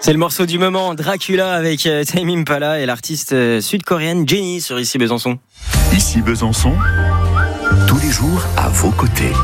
C'est le morceau du moment, Dracula avec Tame Impala et l'artiste sud-coréenne Jennie sur Ici Besançon. Ici Besançon, tous les jours à vos côtés.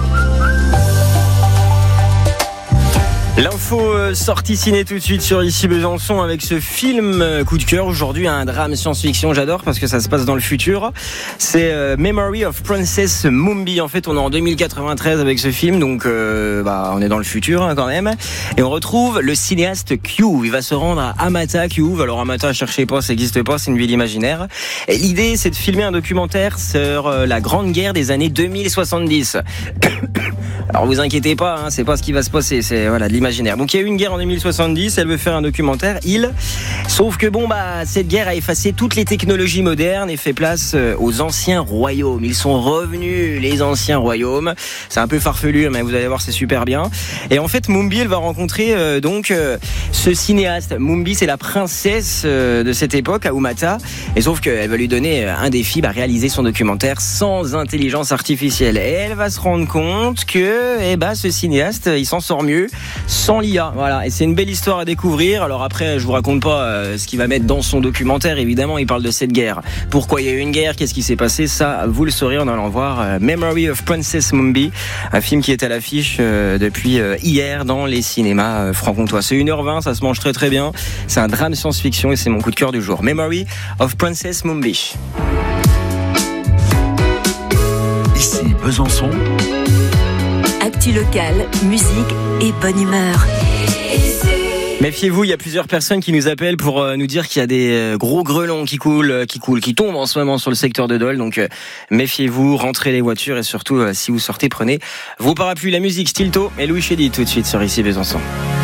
L'info sortie ciné tout de suite sur Ici Besançon avec ce film coup de cœur aujourd'hui, un drame science-fiction, j'adore parce que ça se passe dans le futur. C'est Memory of Princess Mumbi. En fait, on est en 2093 avec ce film, donc on est dans le futur quand même. Et on retrouve le cinéaste Kyuv. Il va se rendre à Amata, Kyuv. Alors Amata, cherchez pas, ça n'existe pas, c'est une ville imaginaire. Et l'idée, c'est de filmer un documentaire sur la Grande Guerre des années 2070. Alors vous inquiétez pas, c'est pas ce qui va se passer, c'est de l'imaginaire. Donc il y a eu une guerre en 2070, elle veut faire un documentaire, sauf que cette guerre a effacé toutes les technologies modernes et fait place aux anciens royaumes. Ils sont revenus, les anciens royaumes. C'est un peu farfelu, mais vous allez voir, c'est super bien. Et en fait, Mumbi, elle va rencontrer ce cinéaste. Mumbi, c'est la princesse de cette époque, à Umata. Et sauf qu'elle va lui donner un défi, réaliser son documentaire sans intelligence artificielle. Et elle va se rendre compte que ce cinéaste, il s'en sort mieux sans l'IA. Voilà. Et c'est une belle histoire à découvrir. Alors après, je vous raconte pas ce qu'il va mettre dans son documentaire. Évidemment, il parle de cette guerre. Pourquoi il y a eu une guerre? Qu'est-ce qui s'est passé? Ça, vous le saurez en allant voir Memory of Princess Mumbi, un film qui est à l'affiche depuis hier dans les cinémas franc-comtois. C'est 1h20, ça se mange très très bien. C'est un drame science-fiction et c'est mon coup de cœur du jour. Memory of Princess Mumbi. Ici Besançon. Actu locale, musique et bonne humeur. Méfiez-vous, il y a plusieurs personnes qui nous appellent pour nous dire qu'il y a des gros grêlons qui tombent en ce moment sur le secteur de Dole. Donc méfiez-vous, rentrez les voitures et surtout si vous sortez, prenez vos parapluies. La musique Stilto et Louis Chédid tout de suite sur Ici Besançon.